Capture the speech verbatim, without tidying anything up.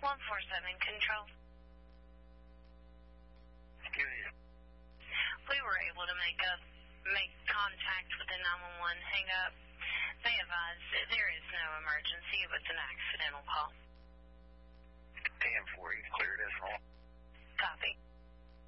one four seven control. Curious. We were able to make up, make contact with the nine one one hang up. They advised that there is no emergency, it was an accidental call.